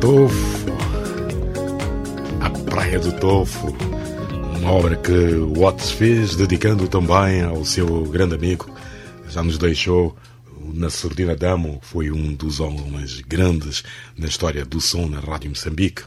Tofo, A Praia do Tofo, uma obra que Watts fez, dedicando também ao seu grande amigo, já nos deixou. Na Sordina Damo, foi um dos homens grandes na história do som na Rádio Moçambique.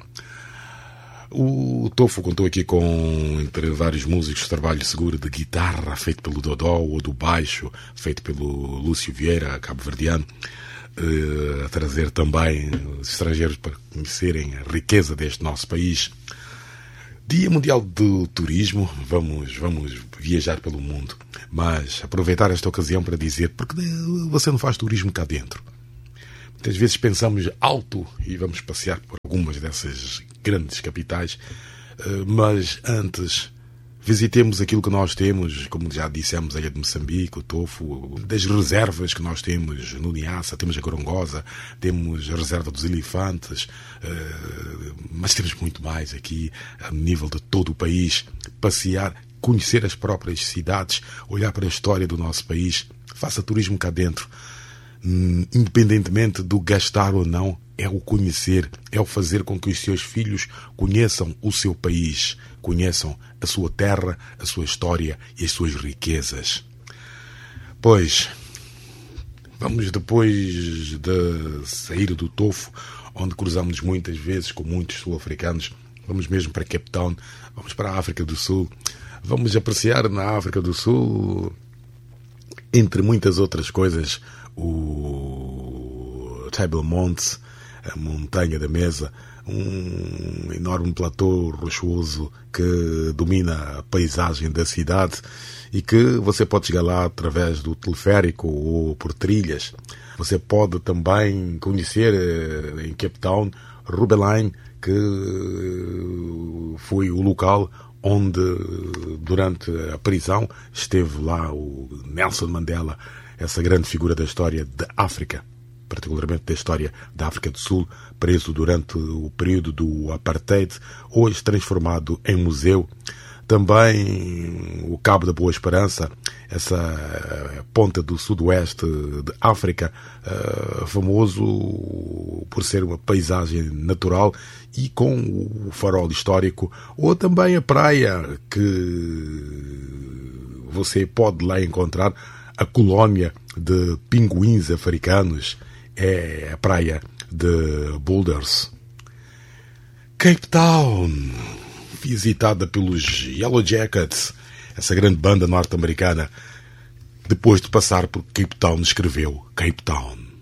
O Tofo contou aqui com, entre vários músicos, trabalho seguro de guitarra feito pelo Dodó, ou do baixo feito pelo Lúcio Vieira, cabo-verdiano, a trazer também os estrangeiros para conhecerem a riqueza deste nosso país. Dia Mundial do Turismo, vamos viajar pelo mundo, mas aproveitar esta ocasião para dizer, porque você não faz turismo cá dentro? Muitas vezes pensamos alto e vamos passear por algumas dessas grandes capitais, mas antes visitemos aquilo que nós temos, como já dissemos, a Ilha de Moçambique, o Tofo, das reservas que nós temos no Niassa, temos a Gorongosa, temos a Reserva dos Elefantes, mas temos muito mais aqui, a nível de todo o país. Passear, conhecer as próprias cidades, olhar para a história do nosso país, faça turismo cá dentro. Independentemente do gastar ou não, é o conhecer, é o fazer com que os seus filhos conheçam o seu país, conheçam a sua terra, a sua história e as suas riquezas. Pois, vamos depois de sair do Tofo, onde cruzamos muitas vezes com muitos sul-africanos, vamos mesmo para Cape Town, vamos para a África do Sul, vamos apreciar na África do Sul, entre muitas outras coisas, o Table Mount, a Montanha da Mesa, um enorme platô rochoso que domina a paisagem da cidade e que você pode chegar lá através do teleférico ou por trilhas. Você pode também conhecer em Cape Town Rubberline, que foi o local onde durante a prisão esteve lá o Nelson Mandela, essa grande figura da história da África, particularmente da história da África do Sul, preso durante o período do Apartheid, hoje transformado em museu. Também o Cabo da Boa Esperança, essa ponta do sudoeste de África, famoso por ser uma paisagem natural e com o farol histórico, ou também a praia que você pode lá encontrar, a colónia de pinguins africanos, é a praia de Boulders. Cape Town, visitada pelos Yellow Jackets, essa grande banda norte-americana, depois de passar por Cape Town, escreveu Cape Town.